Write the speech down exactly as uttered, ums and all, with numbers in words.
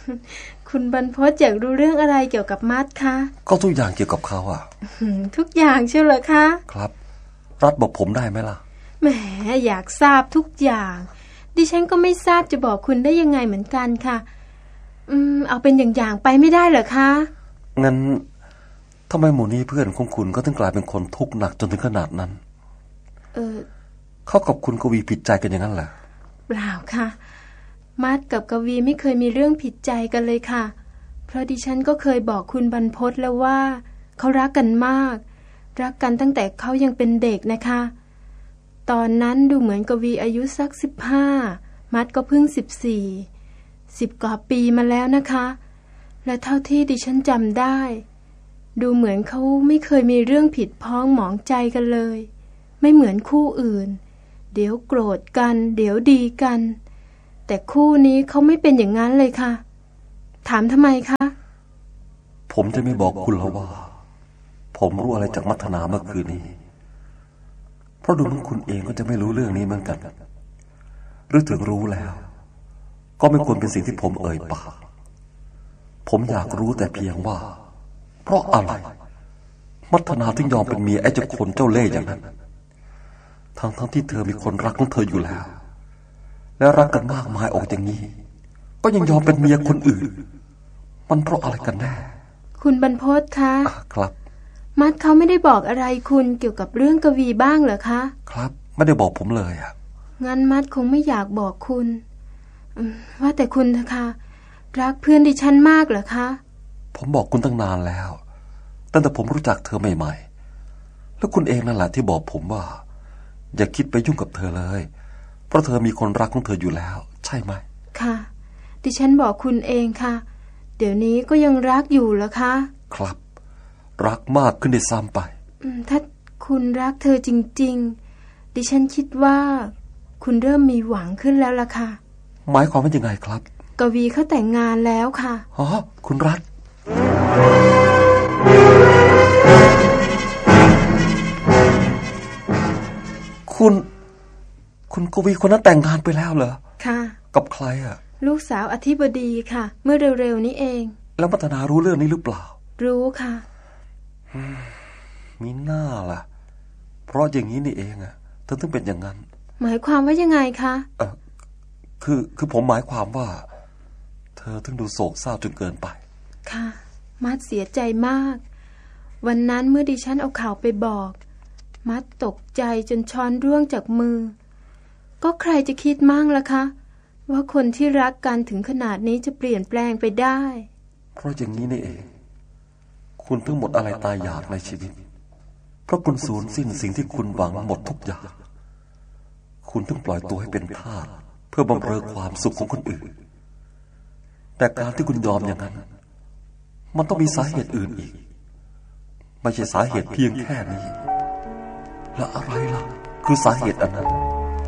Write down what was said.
คุณบรรพตอยากรู้เรื่องอะไรเกี่ยวกับมัดคะก็ทุกอย่างเกี่ยวกับเขาอะทุกอย่างเชียวเหรอคะครับรัฐบอกผมได้ไหมล่ะแหมอยากทราบทุกอย่างดิฉันก็ไม่ทราบจะบอกคุณได้ยังไงเหมือนกันค่ะอืมเอาเป็นอย่างๆไปไม่ได้เหรอคะงั้นทำไมหมู่นี้เพื่อนของคุณก็ถึงกลายเป็นคนทุกข์หนักจนถึงขนาดนั้นเออเขากับคุณกวีผิดใจกันอย่างนั้นแหละเปล่าค่ะมัดกับกวีไม่เคยมีเรื่องผิดใจกันเลยค่ะเพราะดิฉันก็เคยบอกคุณบรรพตแล้วว่าเขารักกันมากรักกันตั้งแต่เขายังเป็นเด็กนะคะตอนนั้นดูเหมือนกวีอายุสักสิบห้ามัดก็เพิ่งสิบสี่สิบกว่าปีมาแล้วนะคะและเท่าที่ดิฉันจำได้ดูเหมือนเขาไม่เคยมีเรื่องผิดพ้องหมองใจกันเลยไม่เหมือนคู่อื่นเดี๋ยวโกรธกันเดี๋ยวดีกันแต่คู่นี้เขาไม่เป็นอย่างนั้นเลยค่ะถามทำไมคะผมจะไม่บอกคุณแล้วว่าผมรู้อะไรจากมัทนาเมื่อคืนนี้เพราะดูเหมือนคุณเองก็จะไม่รู้เรื่องนี้เหมือนกันหรือถึงรู้แล้วก็ไม่ควรเป็นสิ่งที่ผมเอ่ยปากผมอยากรู้แต่เพียงว่าเพราะอะไรมัทนาถึงยอมเป็นเมียไอ้เจ้าคนเจ้าเล่ห์อย่างนั้นทั้งทั้งที่เธอมีคนรักของเธออยู่แล้วและรักกันมากมายออกอย่างนี้ก็ยังยอมเป็นเมียคนอื่นมันเพราะอะไรกันแน่คุณบรรพตคะครับมัดเขาไม่ได้บอกอะไรคุณเกี่ยวกับเรื่องกวีบ้างเหรอคะครับไม่ได้บอกผมเลยอ่ะงั้นมัดคงไม่อยากบอกคุณว่าแต่คุณนะคะรักเพื่อนดิฉันมากเหรอคะผมบอกคุณตั้งนานแล้วตั้งแต่ผมรู้จักเธอใหม่ๆแล้วคุณเองนั่นแหละที่บอกผมว่าอย่าคิดไปยุ่งกับเธอเลยเพราะเธอมีคนรักของเธออยู่แล้วใช่ไหมค่ะดิฉันบอกคุณเองค่ะเดี๋ยวนี้ก็ยังรักอยู่เหรอคะครับรักมากขึ้นได้ซ้ำไปถ้าคุณรักเธอจริงๆดิฉันคิดว่าคุณเริ่มมีหวังขึ้นแล้วล่ะค่ะหมายความว่ายังไงครับกวีเขาแต่งงานแล้วค่ะอ๋อคุณรัฐคุณคุณกวีคนนั้นแต่งงานไปแล้วเหรอค่ะกับใครอ่ะลูกสาวอธิบดีค่ะเมื่อเร็วๆนี้เองแล้วมัทนารู้เรื่องนี้หรือเปล่ารู้ค่ะมีหน้าล่ะเพราะอย่างนี้นี่เองอ่ะเธอถึงเป็นอย่างนั้นหมายความว่ายังไงคะเออคือคือผมหมายความว่าเธอถึงดูโศกเศร้าจนเกินไปค่ะมัดเสียใจมากวันนั้นเมื่อดิฉันเอาข่าวไปบอกมัดตกใจจนช้อนร่วงจากมือก็ใครจะคิดมั่งล่ะคะว่าคนที่รักกันถึงขนาดนี้จะเปลี่ยนแปลงไปได้เพราะอย่างนี้นี่เองคุณถึงหมดอะไรตายอยากในชีวิตเพราะคุณสูญสิ้นสิ่งที่คุณหวังหมดทุกอย่างคุณถึงปล่อยตัวให้เป็นทาสเพื่อบำเรอความสุขของคนอื่นแต่การที่คุณยอมอย่างนั้นมันต้องมีสาเหตุอื่นอีกไม่ใช่สาเหตุเพียงแค่นี้และอะไรล่ะคือสาเหตุอันนั้น